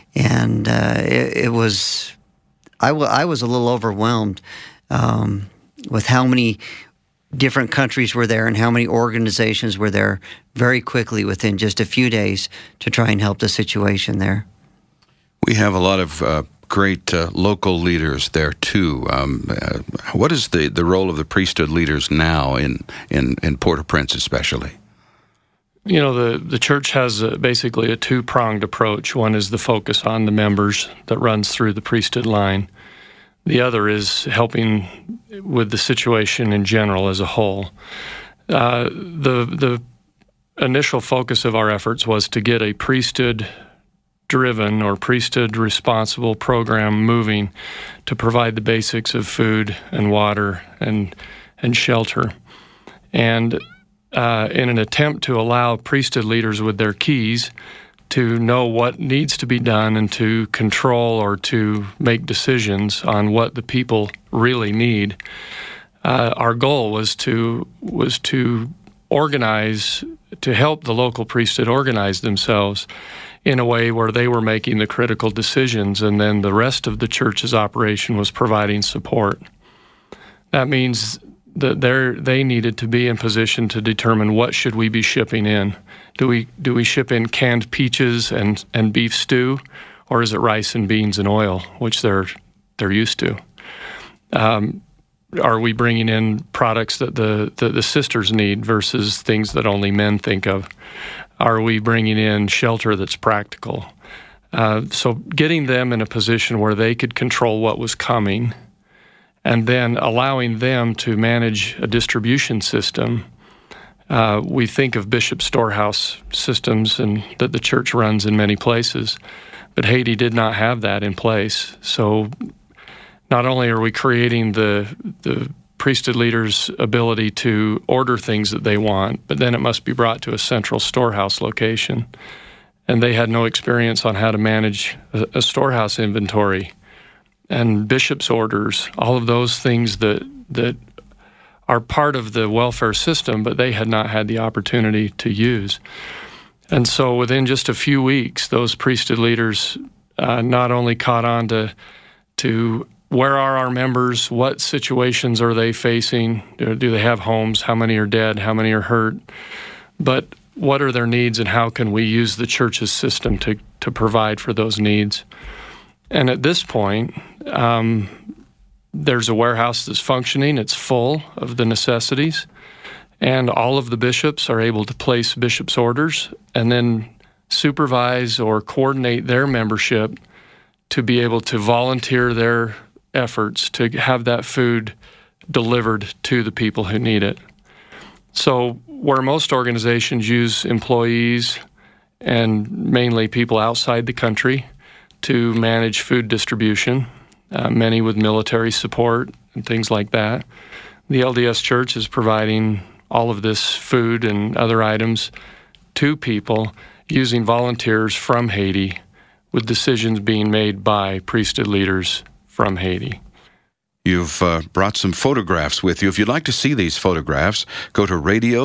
And it was, I was a little overwhelmed with how many different countries were there and how many organizations were there very quickly within just a few days to try and help the situation there. We have a lot of great local leaders there too. What is the role of the priesthood leaders now in Port-au-Prince especially? You know, the church has basically a two-pronged approach. One is the focus on the members that runs through the priesthood line. The other is helping with the situation in general as a whole. The initial focus of our efforts was to get a priesthood-driven or priesthood-responsible program moving to provide the basics of food and water and shelter. And in an attempt to allow priesthood leaders with their keys to know what needs to be done and to control or to make decisions on what the people really need, our goal was to organize, to help the local priesthood organize themselves in a way where they were making the critical decisions, and then the rest of the church's operation was providing support. That means that they needed to be in position to determine what should we be shipping in. Do we ship in canned peaches and beef stew, or is it rice and beans and oil, which they're used to? Are we bringing in products that the sisters need versus things that only men think of? Are we bringing in shelter that's practical? So getting them in a position where they could control what was coming, and then allowing them to manage a distribution system. We think of bishop storehouse systems and that the church runs in many places, but Haiti did not have that in place. So not only are we creating the priesthood leaders' ability to order things that they want, but then it must be brought to a central storehouse location. And they had no experience on how to manage a storehouse inventory and bishop's orders, all of those things that are part of the welfare system, but they had not had the opportunity to use. And so within just a few weeks, those priesthood leaders not only caught on to where are our members, what situations are they facing, do they have homes, how many are dead, how many are hurt, but what are their needs and how can we use the church's system to provide for those needs. And at this point, there's a warehouse that's functioning. It's full of the necessities, and all of the bishops are able to place bishops' orders and then supervise or coordinate their membership to be able to volunteer their efforts to have that food delivered to the people who need it. So where most organizations use employees and mainly people outside the country to manage food distribution, many with military support and things like that, the LDS Church is providing all of this food and other items to people using volunteers from Haiti, with decisions being made by priesthood leaders from Haiti. You've brought some photographs with you. If you'd like to see these photographs, go to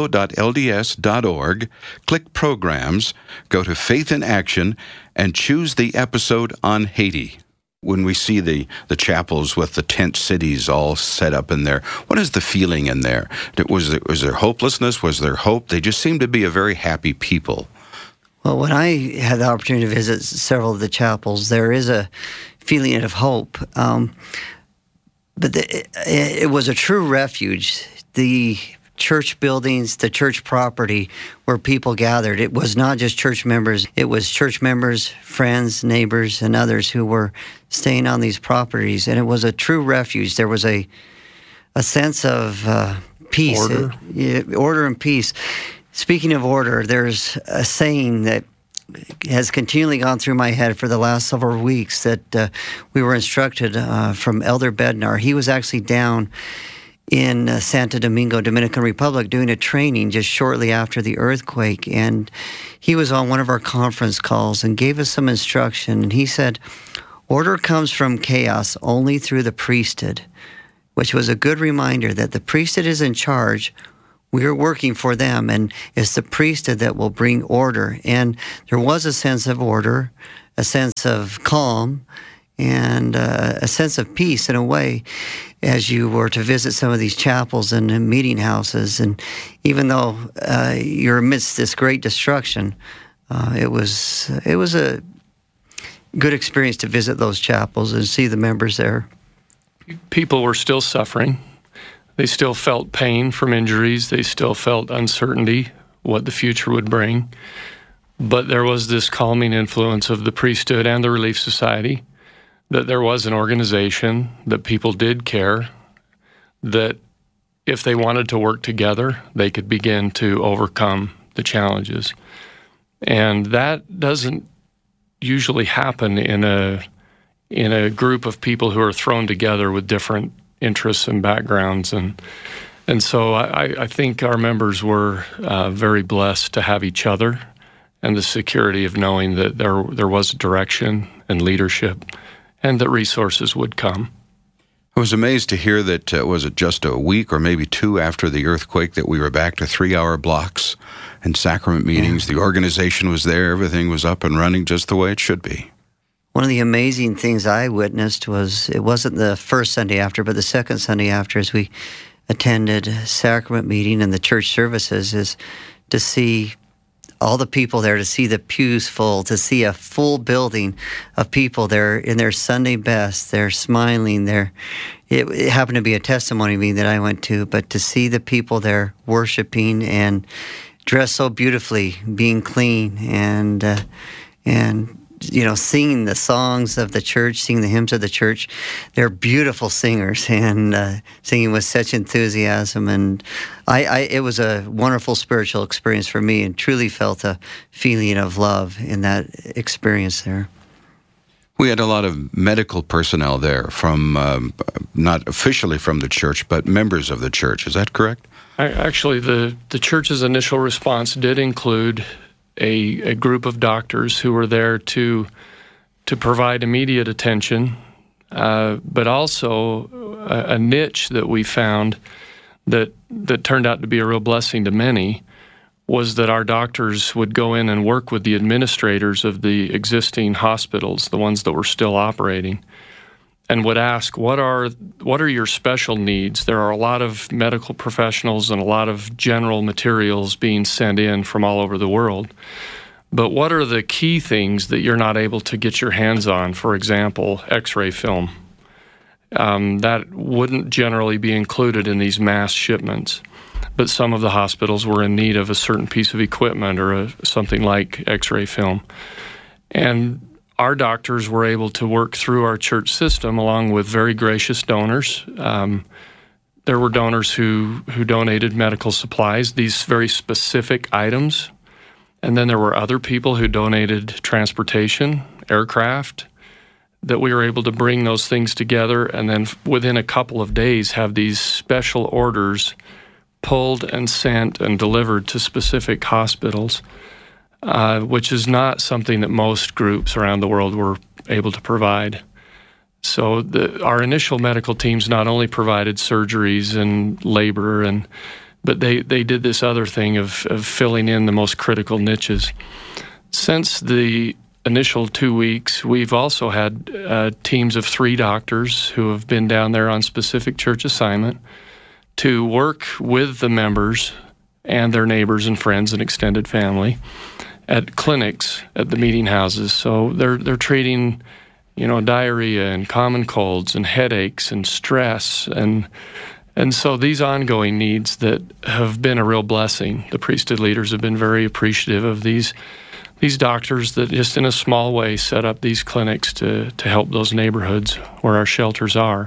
radio.lds.org, click Programs, go to Faith in Action, and choose the episode on Haiti. When we see the chapels with the tent cities all set up in there, what is the feeling in there? Was there hopelessness? Was there hope? They just seem to be a very happy people. Well, when I had the opportunity to visit several of the chapels, there is a feeling of hope. But it was a true refuge. The church buildings, the church property where people gathered, it was not just church members. It was church members, friends, neighbors, and others who were staying on these properties. And it was a true refuge. There was a sense of peace. Order and peace. Speaking of order, there's a saying that has continually gone through my head for the last several weeks that we were instructed from Elder Bednar. He was actually down in Santo Domingo, Dominican Republic, doing a training just shortly after the earthquake. And he was on one of our conference calls and gave us some instruction. And he said, order comes from chaos only through the priesthood, which was a good reminder that the priesthood is in charge. We're working for them, and it's the priesthood that will bring order. And there was a sense of order a sense of calm and a sense of peace in a way as you were to visit some of these chapels and meeting houses. And even though you're amidst this great destruction, it was a good experience to visit those chapels and see the members there. People were still suffering. They still felt pain from injuries. They still felt uncertainty, what the future would bring. But there was this calming influence of the priesthood and the Relief Society, that there was an organization, that people did care, that if they wanted to work together, they could begin to overcome the challenges. And that doesn't usually happen in a group of people who are thrown together with different interests and backgrounds. And so I think our members were very blessed to have each other and the security of knowing that there was direction and leadership and that resources would come. I was amazed to hear that, was it just a week or maybe two after the earthquake, that we were back to 3-hour blocks and sacrament meetings. The organization was there. Everything was up and running just the way it should be. One of the amazing things I witnessed was, it wasn't the first Sunday after, but the second Sunday after, as we attended sacrament meeting and the church services, is to see all the people there, to see the pews full, to see a full building of people there in their Sunday best. They're smiling. It happened to be a testimony meeting that I went to, but to see the people there worshiping and dressed so beautifully, being clean, and singing the songs of the church, singing the hymns of the church. They're beautiful singers and singing with such enthusiasm. And it was a wonderful spiritual experience for me, and truly felt a feeling of love in that experience there. We had a lot of medical personnel there from, not officially from the church, but members of the church. Is that correct? Actually, the church's initial response did include a group of doctors who were there to provide immediate attention, but also a niche that we found that turned out to be a real blessing to many was that our doctors would go in and work with the administrators of the existing hospitals, the ones that were still operating, and would ask, what are your special needs? There are a lot of medical professionals and a lot of general materials being sent in from all over the world. But what are the key things that you're not able to get your hands on? For example, X-ray film. That wouldn't generally be included in these mass shipments. But some of the hospitals were in need of a certain piece of equipment or something like X-ray film. And our doctors were able to work through our church system along with very gracious donors. There were donors who donated medical supplies, these very specific items. And then there were other people who donated transportation, aircraft, that we were able to bring those things together and then within a couple of days have these special orders pulled and sent and delivered to specific hospitals. Which is not something that most groups around the world were able to provide. So our initial medical teams not only provided surgeries and labor, but they did this other thing of filling in the most critical niches. Since the initial 2 weeks, we've also had teams of 3 doctors who have been down there on specific church assignment to work with the members and their neighbors and friends and extended family at clinics at the meeting houses. So they're treating, diarrhea and common colds and headaches and stress and so these ongoing needs that have been a real blessing. The priesthood leaders have been very appreciative of these doctors that just in a small way set up these clinics to help those neighborhoods where our shelters are.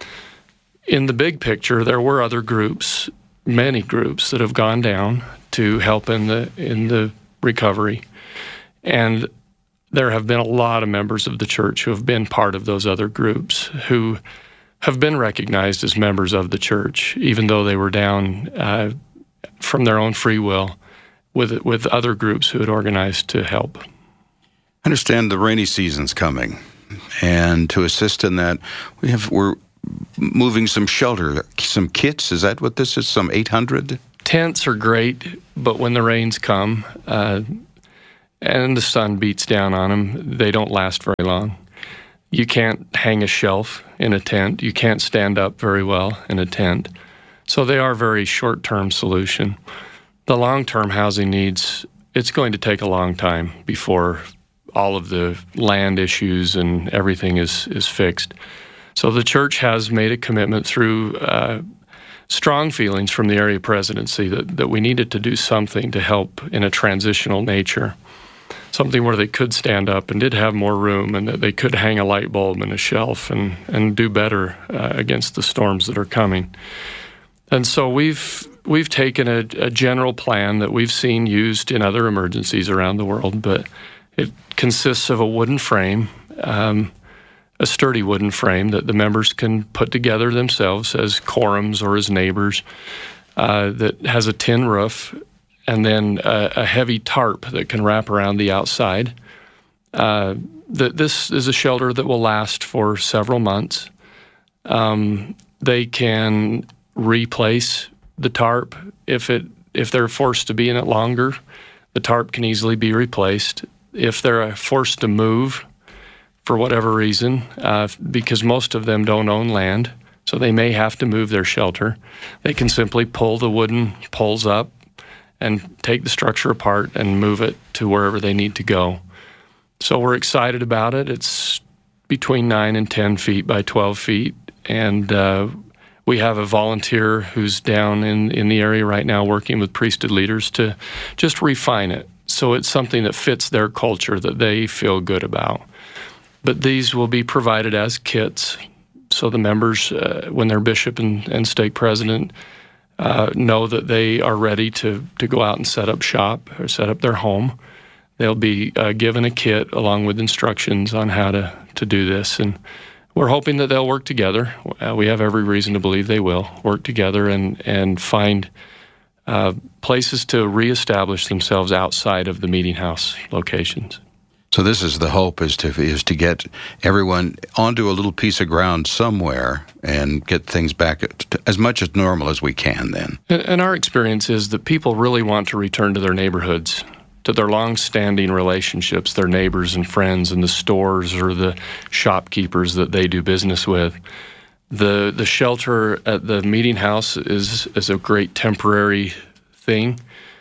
In the big picture, there were other groups, many groups that have gone down to help in the recovery. And there have been a lot of members of the church who have been part of those other groups who have been recognized as members of the church, even though they were down from their own free will with other groups who had organized to help. I understand the rainy season's coming, and to assist in that, we're moving some shelter, some kits. Is that what this is, some 800? Tents are great, but when the rains come, and the sun beats down on them, they don't last very long. You can't hang a shelf in a tent. You can't stand up very well in a tent. So they are a very short-term solution. The long-term housing needs, it's going to take a long time before all of the land issues and everything is fixed. So the church has made a commitment through strong feelings from the area presidency that we needed to do something to help in a transitional nature, something where they could stand up and did have more room and that they could hang a light bulb in a shelf and do better against the storms that are coming. And so we've taken a general plan that we've seen used in other emergencies around the world, but it consists of a wooden frame, a sturdy wooden frame that the members can put together themselves as quorums or as neighbors, that has a tin roof, and then a heavy tarp that can wrap around the outside. This is a shelter that will last for several months. They can replace the tarp if they're forced to be in it longer. The tarp can easily be replaced. If they're forced to move for whatever reason, because most of them don't own land, so they may have to move their shelter, they can simply pull the wooden poles up and take the structure apart and move it to wherever they need to go. So we're excited about it. It's between 9 and 10 feet by 12 feet, and we have a volunteer who's down in the area right now working with priesthood leaders to just refine it so it's something that fits their culture that they feel good about. But these will be provided as kits, so the members, when their bishop and stake president know that they are ready to go out and set up shop or set up their home. They'll be given a kit along with instructions on how to do this. And we're hoping that they'll work together. We have every reason to believe they will work together and find places to reestablish themselves outside of the meeting house locations. So this is the hope, is to get everyone onto a little piece of ground somewhere and get things back to as much as normal as we can then. And our experience is that people really want to return to their neighborhoods, to their long-standing relationships, their neighbors and friends and the stores or the shopkeepers that they do business with. The shelter at the meeting house is a great temporary thing,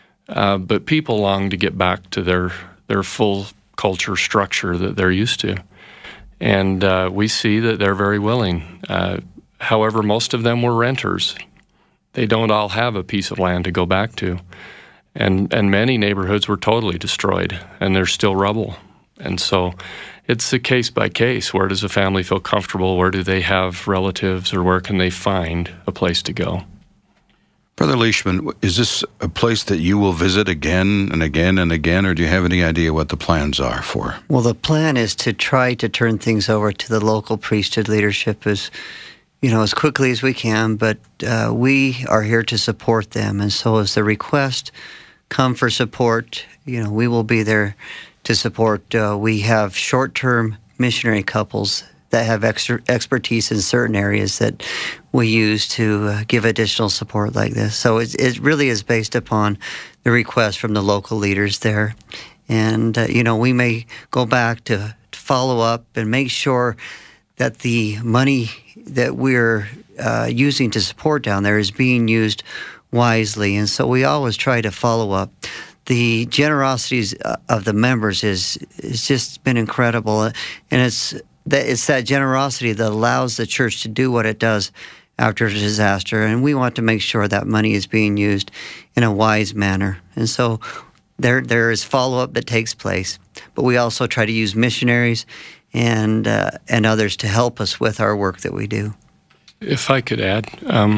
but people long to get back to their full culture structure that they're used to. And we see that they're very willing. However, most of them were renters. They don't all have a piece of land to go back to. And many neighborhoods were totally destroyed, and there's still rubble. And so it's a case by case. Where does a family feel comfortable? Where do they have relatives, or where can they find a place to go? Brother Leishman, is this a place that you will visit again and again and again, or do you have any idea what the plans are for? Well, the plan is to try to turn things over to the local priesthood leadership as quickly as we can, but we are here to support them. And so as the request come for support, we will be there to support. We have short-term missionary couples that have expertise in certain areas that we use to give additional support like this. So it really is based upon the request from the local leaders there. And, we may go back to follow up and make sure that the money that we're using to support down there is being used wisely. And so we always try to follow up. The generosities of the members is just been incredible. And it's that generosity that allows the church to do what it does after a disaster. And we want to make sure that money is being used in a wise manner. And so there is follow-up that takes place. But we also try to use missionaries and others to help us with our work that we do. If I could add,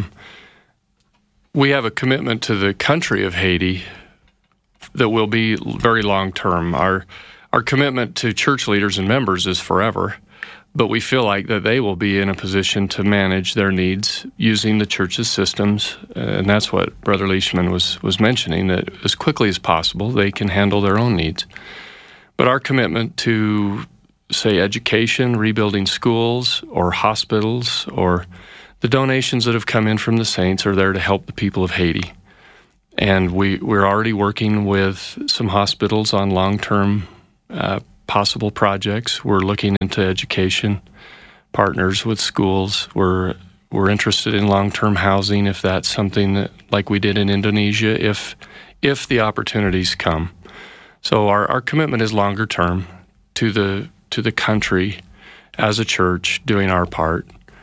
we have a commitment to the country of Haiti that will be very long-term. Our commitment to church leaders and members is forever, but we feel like that they will be in a position to manage their needs using the church's systems, and that's what Brother Leishman was mentioning, that as quickly as possible they can handle their own needs. But our commitment to, say, education, rebuilding schools or hospitals, or the donations that have come in from the saints are there to help the people of Haiti. And we're already working with some hospitals on long-term possible projects. We're looking into education, partners with schools. We're interested in long-term housing, if that's something that, like we did in Indonesia, if the opportunities come. So our commitment is longer term to the country as a church, doing our part.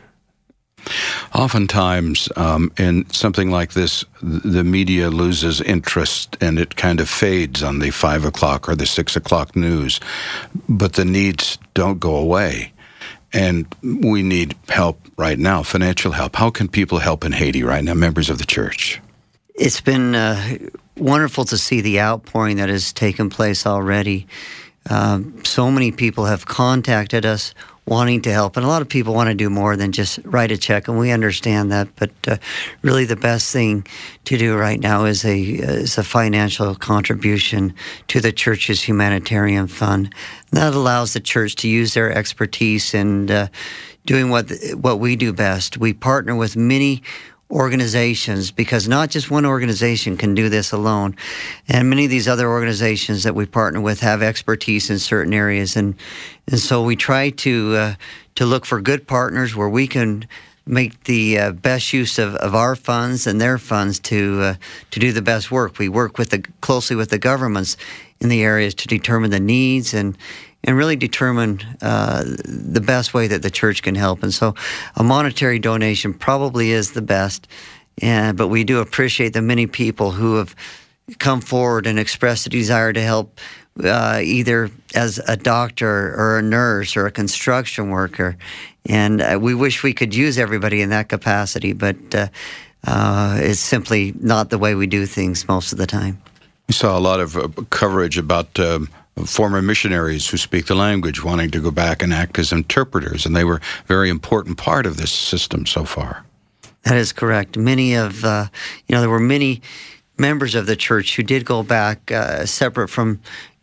Oftentimes, in something like this, the media loses interest and it kind of fades on the 5 o'clock or the 6 o'clock news, but the needs don't go away. And we need help right now, financial help. How can people help in Haiti right now, members of the church? It's been wonderful to see the outpouring that has taken place already. So many people have contacted us wanting to help, and a lot of people want to do more than just write a check, and we understand that. But really, the best thing to do right now is a financial contribution to the church's humanitarian fund. That allows the church to use their expertise in doing what we do best. We partner with many organizations, because not just one organization can do this alone, and many of these other organizations that we partner with have expertise in certain areas, and so we try to look for good partners where we can make the best use of our funds and their funds to do the best work. We work closely with the governments in the areas to determine the needs and really determine the best way that the church can help. And so a monetary donation probably is the best, but we do appreciate the many people who have come forward and expressed a desire to help, either as a doctor or a nurse or a construction worker. And we wish we could use everybody in that capacity, but it's simply not the way we do things most of the time. We saw a lot of coverage about former missionaries who speak the language wanting to go back and act as interpreters, and they were a very important part of this system so far. That is correct. Many of, there were many members of the church who did go back separate from,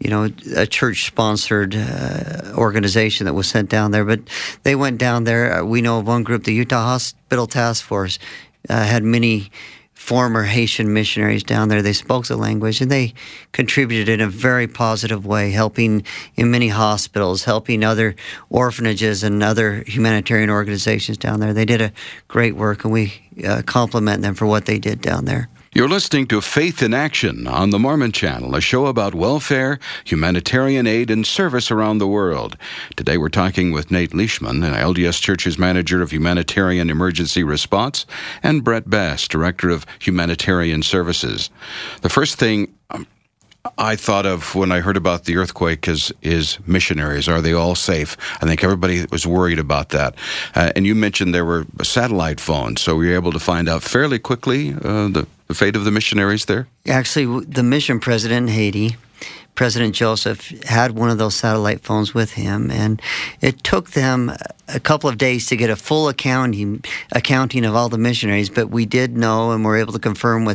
a church-sponsored organization that was sent down there, but they went down there. We know of one group, the Utah Hospital Task Force, had many former Haitian missionaries down there. They spoke the language, and they contributed in a very positive way, helping in many hospitals, helping other orphanages and other humanitarian organizations down there. They did a great work, and we compliment them for what they did down there. You're listening to Faith in Action on the Mormon Channel, a show about welfare, humanitarian aid, and service around the world. Today we're talking with Nate Leishman, LDS Church's Manager of Humanitarian Emergency Response, and Brett Bass, Director of Humanitarian Services. The first thing I thought of when I heard about the earthquake is missionaries. Are they all safe? I think everybody was worried about that. And you mentioned there were satellite phones, so we were able to find out fairly quickly the fate of the missionaries there? Actually, the mission president in Haiti, President Joseph, had one of those satellite phones with him, and it took them a couple of days to get a full accounting of all the missionaries, but we did know and were able to confirm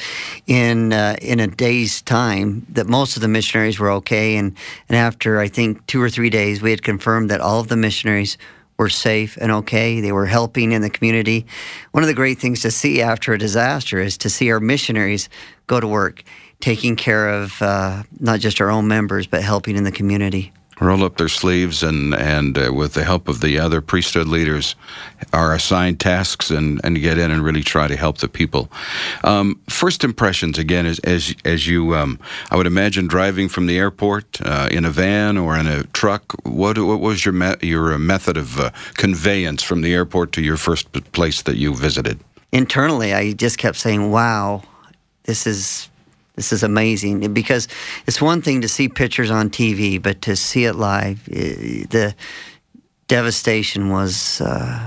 in a day's time that most of the missionaries were okay, and after, I think, 2 or 3 days, we had confirmed that all of the missionaries were safe and okay. They were helping in the community. One of the great things to see after a disaster is to see our missionaries go to work, taking care of not just our own members, but helping in the community. Roll up their sleeves and with the help of the other priesthood leaders, are assigned tasks and get in and really try to help the people. First impressions, again, as you, I would imagine driving from the airport in a van or in a truck. What was your method of conveyance from the airport to your first place that you visited? Internally, I just kept saying, "Wow, this is amazing," because it's one thing to see pictures on TV, but to see it live, the devastation was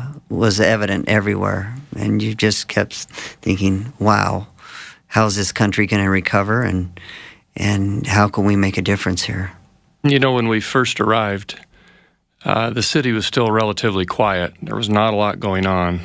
evident everywhere, and you just kept thinking, "Wow, how's this country going to recover, and how can we make a difference here?" When we first arrived, the city was still relatively quiet. There was not a lot going on.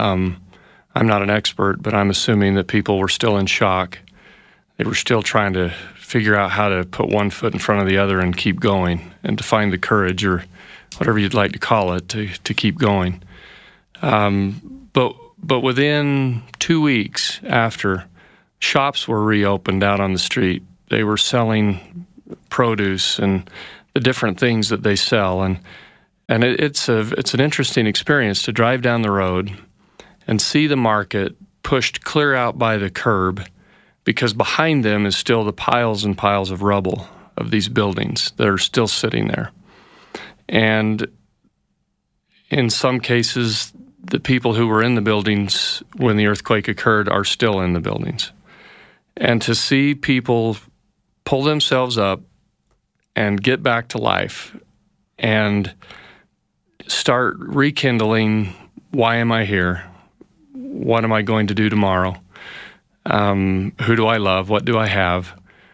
I'm not an expert, but I'm assuming that people were still in shock. They were still trying to figure out how to put one foot in front of the other and keep going, and to find the courage, or whatever you'd like to call it, to keep going. But within 2 weeks after shops were reopened out on the street. They were selling produce and the different things that they sell, and it's an interesting experience to drive down the road and see the market pushed clear out by the curb, because behind them is still the piles and piles of rubble of these buildings that are still sitting there. And in some cases, the people who were in the buildings when the earthquake occurred are still in the buildings. And to see people pull themselves up and get back to life and start rekindling, why am I here? What am I going to do tomorrow? Who do I love? What do I have?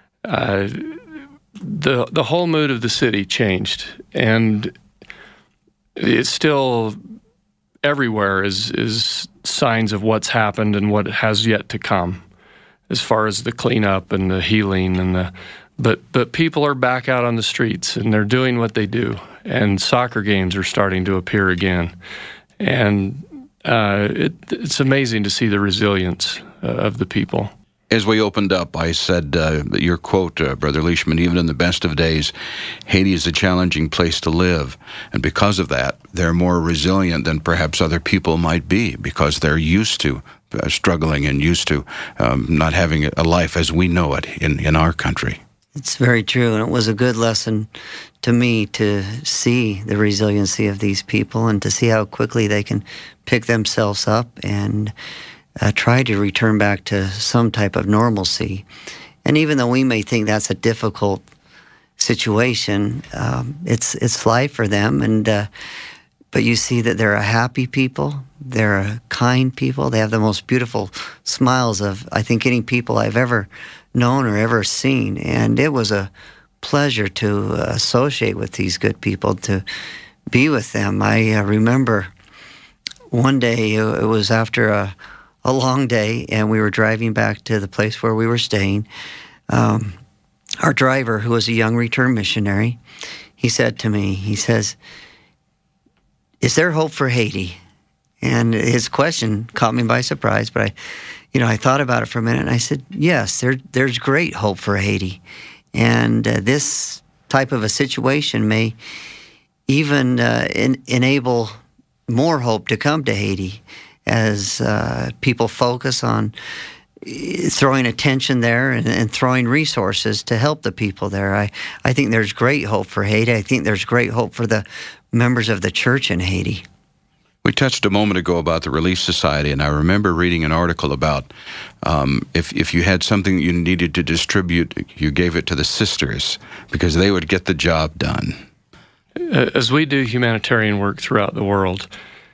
The whole mood of the city changed, and it's still everywhere is signs of what's happened and what has yet to come, as far as the cleanup and the healing and but people are back out on the streets and they're doing what they do, and soccer games are starting to appear again, and it's amazing to see the resilience of the people. As we opened up, I said your quote, Brother Leishman, even in the best of days, Haiti is a challenging place to live. And because of that, they're more resilient than perhaps other people might be, because they're used to struggling and used to not having a life as we know it in our country. It's very true, and it was a good lesson to me to see the resiliency of these people and to see how quickly they can pick themselves up and try to return back to some type of normalcy. And even though we may think that's a difficult situation, it's life for them. And but you see that they're a happy people, they're a kind people, they have the most beautiful smiles of, I think, any people I've ever known or ever seen. And it was a pleasure to associate with these good people, to be with them. I remember one day, it was after a long day, and we were driving back to the place where we were staying. Our driver, who was a young return missionary, he said to me, he says, "Is there hope for Haiti?" And his question caught me by surprise, but I thought about it for a minute, and I said, yes, there's great hope for Haiti. And this type of a situation may even enable more hope to come to Haiti as people focus on throwing attention there and throwing resources to help the people there. I think there's great hope for Haiti. I think there's great hope for the members of the church in Haiti. We touched a moment ago about the Relief Society, and I remember reading an article about if you had something you needed to distribute, you gave it to the sisters because they would get the job done. As we do humanitarian work throughout the world,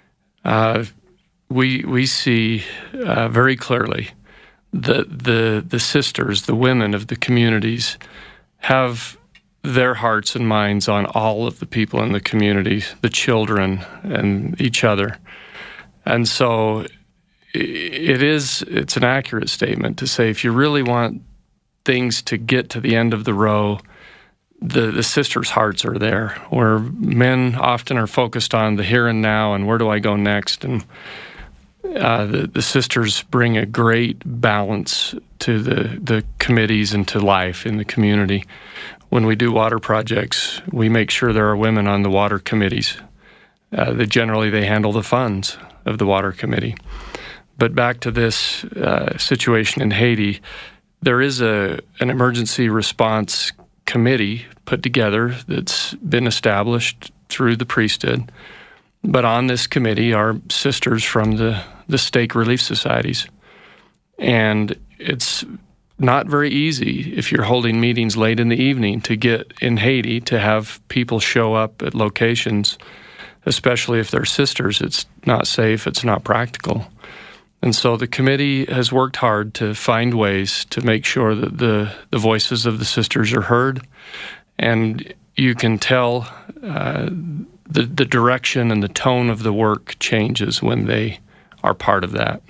we see very clearly that the sisters, the women of the communities, have their hearts and minds on all of the people in the community, the children and each other. And so it's an accurate statement to say, if you really want things to get to the end of the row, the sisters' hearts are there, where men often are focused on the here and now and where do I go next. And the sisters bring a great balance to the committees and to life in the community. When we do water projects, we make sure there are women on the water committees. Generally, they handle the funds of the water committee. But back to this situation in Haiti, there is an emergency response committee put together that's been established through the priesthood. But on this committee are sisters from the stake relief societies. And it's not very easy if you're holding meetings late in the evening to get in Haiti to have people show up at locations, especially if they're sisters. It's not safe, it's not practical. And so the committee has worked hard to find ways to make sure that the voices of the sisters are heard, and you can tell the direction and the tone of the work changes when they are part of that.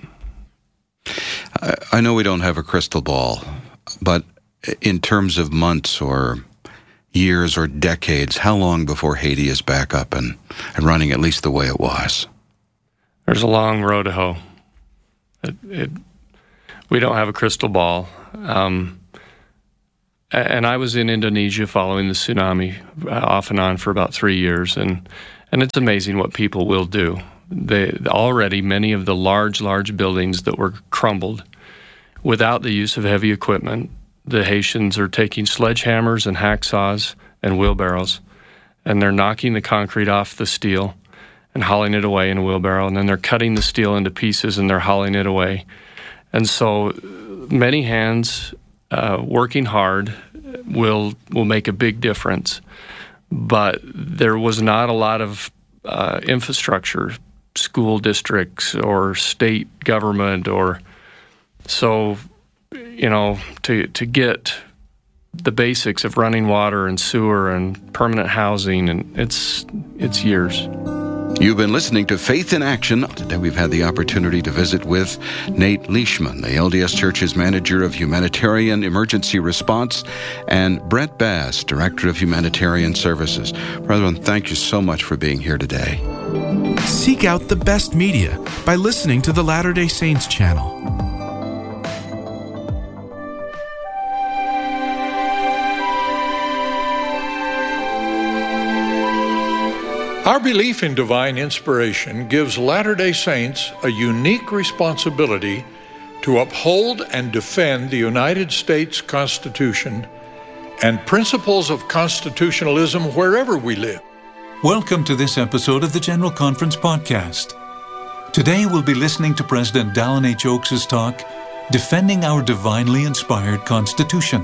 I know we don't have a crystal ball, but in terms of months or years or decades, how long before Haiti is back up and running at least the way it was? There's a long road to hoe. We don't have a crystal ball. And I was in Indonesia following the tsunami off and on for about 3 years, and it's amazing what people will do. Already many of the large buildings that were crumbled without the use of heavy equipment, the Haitians are taking sledgehammers and hacksaws and wheelbarrows, and they're knocking the concrete off the steel and hauling it away in a wheelbarrow, and then they're cutting the steel into pieces and they're hauling it away. And so many hands working hard will make a big difference. But there was not a lot of infrastructure, school districts or state government, or so, to get the basics of running water and sewer and permanent housing, and it's years. You've been listening to Faith in Action. Today we've had the opportunity to visit with Nate Leishman, the LDS Church's Manager of Humanitarian Emergency Response, and Brent Bass, Director of Humanitarian Services. Brethren, thank you so much for being here today. Seek out the best media by listening to the Latter-day Saints channel. Our belief in divine inspiration gives Latter-day Saints a unique responsibility to uphold and defend the United States Constitution and principles of constitutionalism wherever we live. Welcome to this episode of the General Conference Podcast. Today we'll be listening to President Dallin H. Oaks' talk, Defending Our Divinely Inspired Constitution.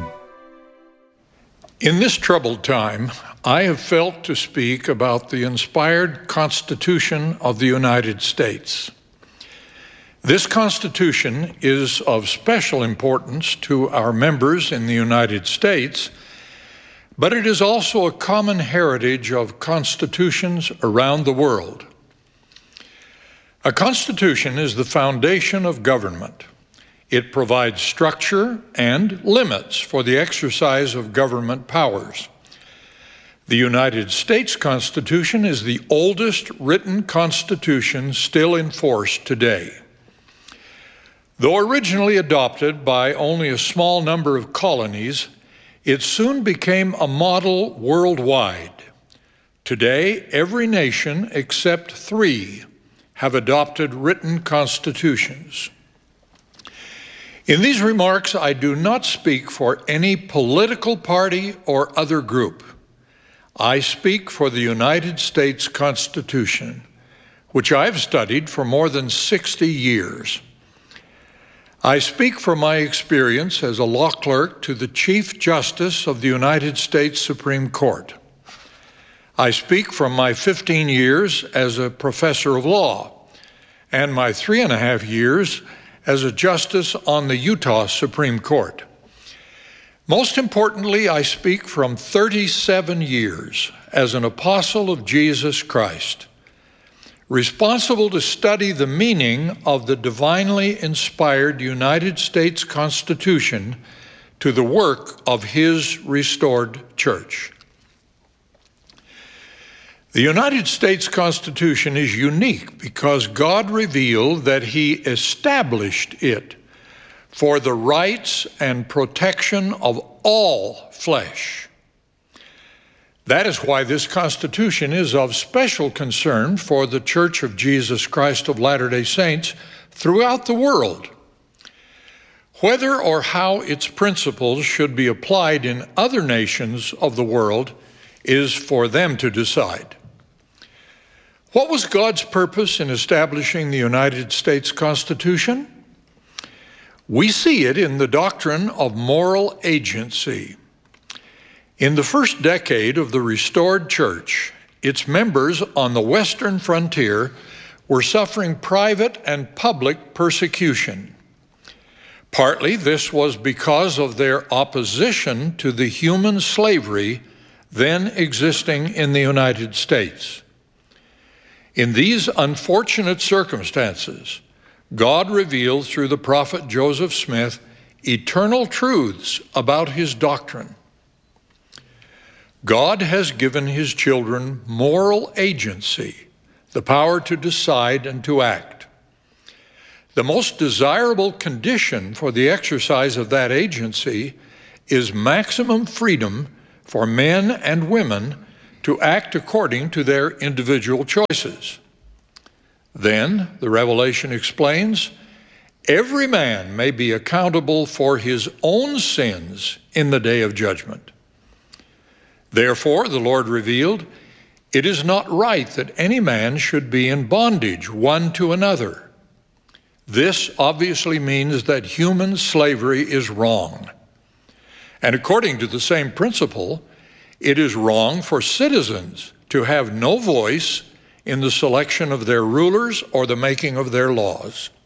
In this troubled time, I have felt to speak about the inspired Constitution of the United States. This Constitution is of special importance to our members in the United States, but it is also a common heritage of constitutions around the world. A constitution is the foundation of government. It provides structure and limits for the exercise of government powers. The United States Constitution is the oldest written constitution still in force today. Though originally adopted by only a small number of colonies, it soon became a model worldwide. Today, every nation except 3 have adopted written constitutions. In these remarks, I do not speak for any political party or other group. I speak for the United States Constitution, which I've studied for more than 60 years. I speak from my experience as a law clerk to the Chief Justice of the United States Supreme Court. I speak from my 15 years as a professor of law and my 3.5 years as a justice on the Utah Supreme Court. Most importantly, I speak from 37 years as an apostle of Jesus Christ, responsible to study the meaning of the divinely inspired United States Constitution to the work of His restored church. The United States Constitution is unique because God revealed that He established it for the rights and protection of all flesh. That is why this Constitution is of special concern for the Church of Jesus Christ of Latter-day Saints throughout the world. Whether or how its principles should be applied in other nations of the world is for them to decide. What was God's purpose in establishing the United States Constitution? We see it in the doctrine of moral agency. In the first decade of the restored church, its members on the western frontier were suffering private and public persecution. Partly this was because of their opposition to the human slavery then existing in the United States. In these unfortunate circumstances, God revealed through the prophet Joseph Smith eternal truths about His doctrine. God has given His children moral agency, the power to decide and to act. The most desirable condition for the exercise of that agency is maximum freedom for men and women to act according to their individual choices. Then, the Revelation explains, every man may be accountable for his own sins in the day of judgment. Therefore, the Lord revealed, it is not right that any man should be in bondage one to another. This obviously means that human slavery is wrong. And according to the same principle, it is wrong for citizens to have no voice in the selection of their rulers or the making of their laws.